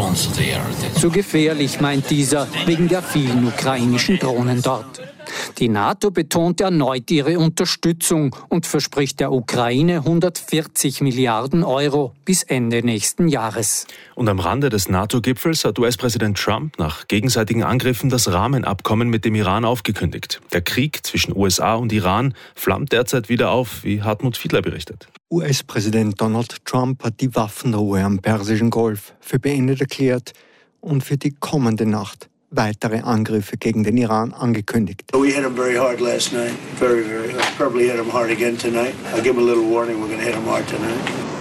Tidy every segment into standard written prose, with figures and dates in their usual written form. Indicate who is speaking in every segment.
Speaker 1: Zu gefährlich, meint dieser, wegen der vielen ukrainischen Drohnen dort. Die NATO betont erneut ihre Unterstützung und verspricht der Ukraine 140 Milliarden Euro bis Ende nächsten Jahres.
Speaker 2: Und am Rande des NATO-Gipfels hat US-Präsident Trump nach gegenseitigen Angriffen das Rahmenabkommen mit dem Iran aufgekündigt. Der Krieg zwischen USA und Iran flammt derzeit wieder auf, wie Hartmut Fiedler berichtet.
Speaker 3: US-Präsident Donald Trump hat die Waffenruhe am Persischen Golf für beendet erklärt und für die kommende Nacht weitere Angriffe gegen den Iran angekündigt.
Speaker 4: We hit him very hard last night. Very, very hard. Probably hit him hard again tonight. I'll give him a little warning. We're going to hit him hard tonight.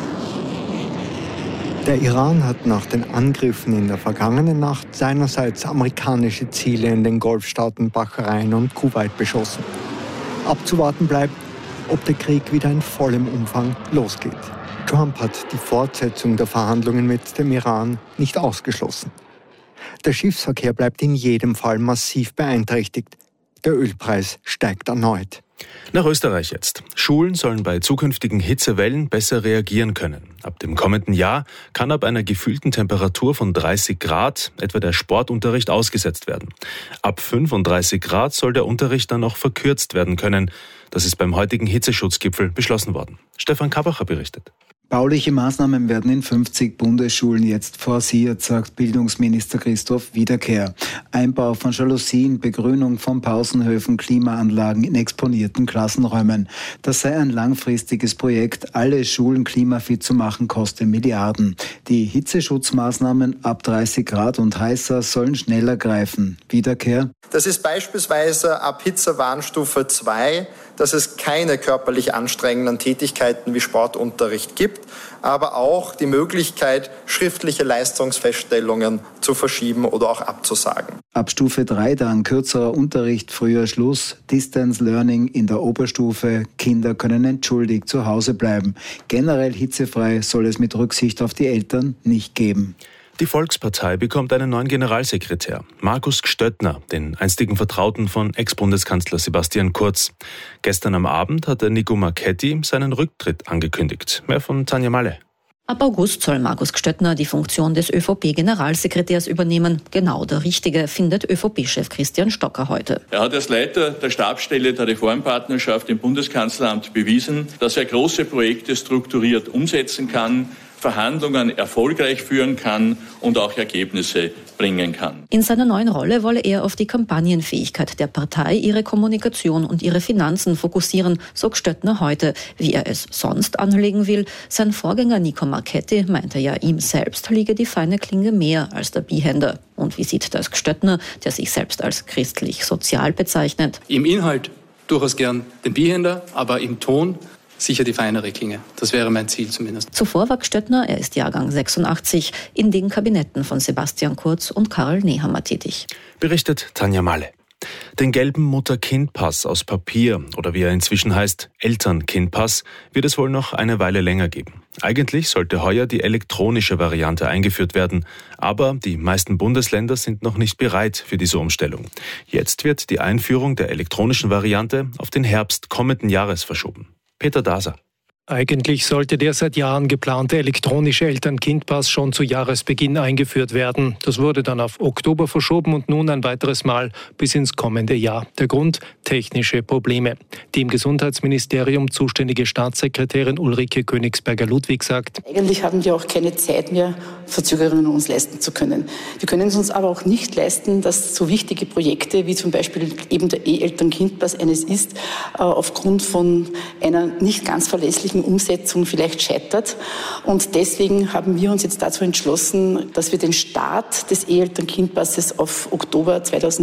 Speaker 3: Der Iran hat nach den Angriffen in der vergangenen Nacht seinerseits amerikanische Ziele in den Golfstaaten Bahrain und Kuwait beschossen. Abzuwarten bleibt, ob der Krieg wieder in vollem Umfang losgeht. Trump hat die Fortsetzung der Verhandlungen mit dem Iran nicht ausgeschlossen. Der Schiffsverkehr bleibt in jedem Fall massiv beeinträchtigt. Der Ölpreis steigt erneut.
Speaker 2: Nach Österreich jetzt. Schulen sollen bei zukünftigen Hitzewellen besser reagieren können. Ab dem kommenden Jahr kann ab einer gefühlten Temperatur von 30 Grad etwa der Sportunterricht ausgesetzt werden. Ab 35 Grad soll der Unterricht dann auch verkürzt werden können. Das ist beim heutigen Hitzeschutzgipfel beschlossen worden. Stefan Kabacher berichtet.
Speaker 5: Bauliche Maßnahmen werden in 50 Bundesschulen jetzt forciert, sagt Bildungsminister Christoph Wiederkehr. Einbau von Jalousien, Begrünung von Pausenhöfen, Klimaanlagen in exponierten Klassenräumen. Das sei ein langfristiges Projekt. Alle Schulen klimafit zu machen, koste Milliarden. Die Hitzeschutzmaßnahmen ab 30 Grad und heißer sollen schneller greifen. Wiederkehr.
Speaker 6: Das ist beispielsweise ab Hitzewarnstufe 2, dass es keine körperlich anstrengenden Tätigkeiten wie Sportunterricht gibt, aber auch die Möglichkeit, schriftliche Leistungsfeststellungen zu verschieben oder auch abzusagen.
Speaker 5: Ab Stufe 3 dann kürzerer Unterricht, früher Schluss, Distance Learning in der Oberstufe, Kinder können entschuldigt zu Hause bleiben. Generell hitzefrei soll es mit Rücksicht auf die Eltern nicht geben.
Speaker 2: Die Volkspartei bekommt einen neuen Generalsekretär, Markus Gstöttner, den einstigen Vertrauten von Ex-Bundeskanzler Sebastian Kurz. Gestern am Abend hatte Nico Marchetti seinen Rücktritt angekündigt. Mehr von Tanja Malle.
Speaker 7: Ab August soll Markus Gstöttner die Funktion des ÖVP-Generalsekretärs übernehmen. Genau der Richtige, findet ÖVP-Chef Christian Stocker heute.
Speaker 8: Er hat als Leiter der Stabsstelle der Reformpartnerschaft im Bundeskanzleramt bewiesen, dass er große Projekte strukturiert umsetzen kann, Verhandlungen erfolgreich führen kann und auch Ergebnisse bringen kann.
Speaker 7: In seiner neuen Rolle wolle er auf die Kampagnenfähigkeit der Partei, ihre Kommunikation und ihre Finanzen fokussieren, sagt Gstöttner heute. Wie er es sonst anlegen will, sein Vorgänger Nico Marchetti meinte ja, ihm selbst liege die feine Klinge mehr als der Bihänder. Und wie sieht das Gstöttner, der sich selbst als christlich-sozial bezeichnet?
Speaker 9: Im Inhalt durchaus gern den Bihänder, aber im Ton sicher die feinere Klinge. Das wäre mein Ziel zumindest.
Speaker 7: Zuvor war Gstöttner, er ist Jahrgang 86, in den Kabinetten von Sebastian Kurz und Karl Nehammer tätig.
Speaker 2: Berichtet Tanja Malle. Den gelben Mutter-Kind-Pass aus Papier oder wie er inzwischen heißt, Eltern-Kind-Pass, wird es wohl noch eine Weile länger geben. Eigentlich sollte heuer die elektronische Variante eingeführt werden, aber die meisten Bundesländer sind noch nicht bereit für diese Umstellung. Jetzt wird die Einführung der elektronischen Variante auf den Herbst kommenden Jahres verschoben. Peter Daser.
Speaker 10: Eigentlich sollte der seit Jahren geplante elektronische Eltern-Kind-Pass schon zu Jahresbeginn eingeführt werden. Das wurde dann auf Oktober verschoben und nun ein weiteres Mal bis ins kommende Jahr. Der Grund? Technische Probleme. Die im Gesundheitsministerium zuständige Staatssekretärin Ulrike Königsberger-Ludwig sagt:
Speaker 11: Eigentlich haben wir auch keine Zeit mehr, Verzögerungen uns leisten zu können. Wir können es uns aber auch nicht leisten, dass so wichtige Projekte wie zum Beispiel eben der E-Eltern-Kind-Pass eines ist, aufgrund von einer nicht ganz verlässlichen Umsetzung vielleicht scheitert. Und deswegen haben wir uns jetzt dazu entschlossen, dass wir den Start des E-Eltern-Kind-Passes auf Oktober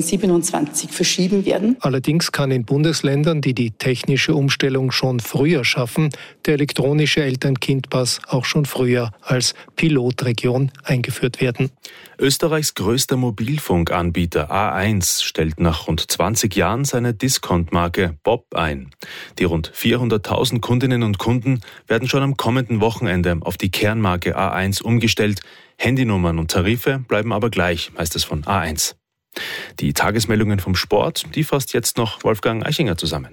Speaker 11: 2027 verschieben werden.
Speaker 10: Allerdings kann in Bundesländern, die die technische Umstellung schon früher schaffen, der elektronische Eltern-Kind-Pass auch schon früher als Pilotregion eingeführt werden.
Speaker 2: Österreichs größter Mobilfunkanbieter A1 stellt nach rund 20 Jahren seine Discount-Marke Bob ein. Die rund 400.000 Kundinnen und Kunden werden schon am kommenden Wochenende auf die Kernmarke A1 umgestellt. Handynummern und Tarife bleiben aber gleich, heißt es von A1. Die Tagesmeldungen vom Sport, die fasst jetzt noch Wolfgang Eichinger zusammen.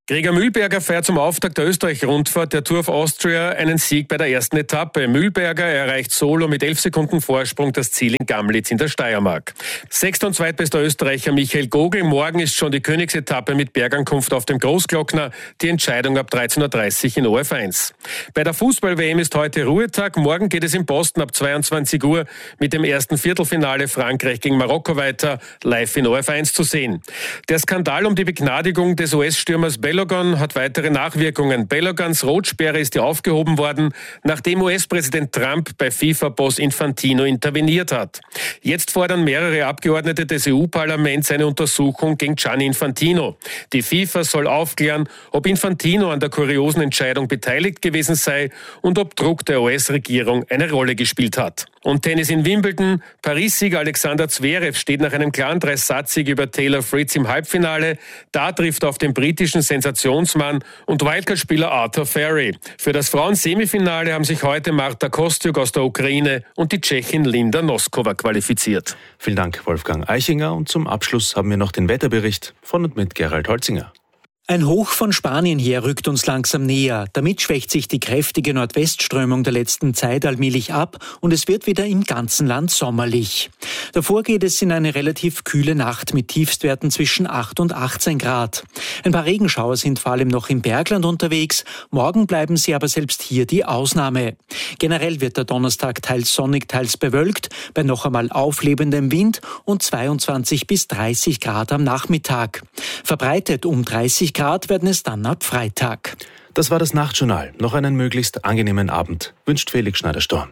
Speaker 12: Gregor Mühlberger feiert zum Auftakt der Österreich-Rundfahrt der Tour of Austria einen Sieg bei der ersten Etappe. Mühlberger erreicht solo mit 11 Sekunden Vorsprung das Ziel in Gamlitz in der Steiermark. Sechster und zweitbester Österreicher Michael Gogl. Morgen ist schon die Königsetappe mit Bergankunft auf dem Großglockner. Die Entscheidung ab 13.30 Uhr in OF1. Bei der Fußball-WM ist heute Ruhetag. Morgen geht es in Boston ab 22 Uhr mit dem ersten Viertelfinale Frankreich gegen Marokko weiter, live in OF1 zu sehen. Der Skandal um die Begnadigung des US-Stürmers Balogun hat weitere Nachwirkungen. Balogans Rotsperre ist ja aufgehoben worden, nachdem US-Präsident Trump bei FIFA-Boss Infantino interveniert hat. Jetzt fordern mehrere Abgeordnete des EU-Parlaments eine Untersuchung gegen Gianni Infantino. Die FIFA soll aufklären, ob Infantino an der kuriosen Entscheidung beteiligt gewesen sei und ob Druck der US-Regierung eine Rolle gespielt hat. Und Tennis in Wimbledon. Paris-Sieger Alexander Zverev steht nach einem klaren 3-Satz-Sieg über Taylor Fritz im Halbfinale. Da trifft auf den britischen Sensationsmann und Wildcard-Spieler Arthur Ferry. Für das Frauen-Semifinale haben sich heute Marta Kostyuk aus der Ukraine und die Tschechin Linda Noskova qualifiziert.
Speaker 2: Vielen Dank, Wolfgang Eichinger. Und zum Abschluss haben wir noch den Wetterbericht von und mit Gerald Holzinger.
Speaker 1: Ein Hoch von Spanien her rückt uns langsam näher. Damit schwächt sich die kräftige Nordwestströmung der letzten Zeit allmählich ab und es wird wieder im ganzen Land sommerlich. Davor geht es in eine relativ kühle Nacht mit Tiefstwerten zwischen 8 und 18 Grad. Ein paar Regenschauer sind vor allem noch im Bergland unterwegs. Morgen bleiben sie aber selbst hier die Ausnahme. Generell wird der Donnerstag teils sonnig, teils bewölkt, bei noch einmal auflebendem Wind und 22 bis 30 Grad am Nachmittag. Verbreitet um 30 Grad werden es dann ab Freitag.
Speaker 2: Das war das Nachtjournal. Noch einen möglichst angenehmen Abend wünscht Felix Schneider-Storm.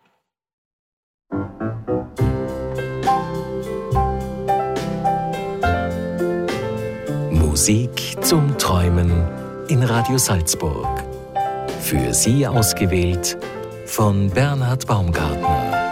Speaker 13: Musik zum Träumen in Radio Salzburg. Für Sie ausgewählt von Bernhard Baumgartner.